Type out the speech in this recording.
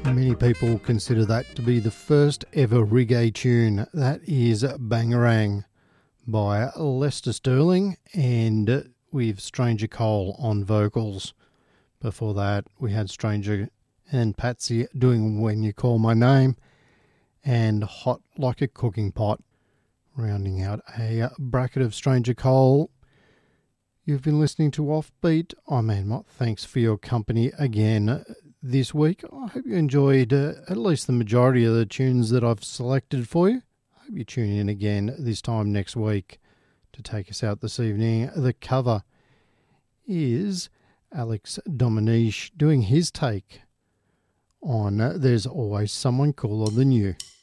Many people consider that to be the first ever reggae tune. That is Bangarang by Lester Sterling and with Stranger Cole on vocals. Before that, we had Stranger and Patsy doing When You Call My Name and Hot Like a Cooking Pot, rounding out a bracket of Stranger Cole. You've been listening to Offbeat. I'm Ann Mott. Thanks for your company again this week. I hope you enjoyed at least the majority of the tunes that I've selected for you. I hope you tune in again this time next week to take us out this evening. The cover is Alex Dominique doing his take on There's Always Someone Cooler Than You.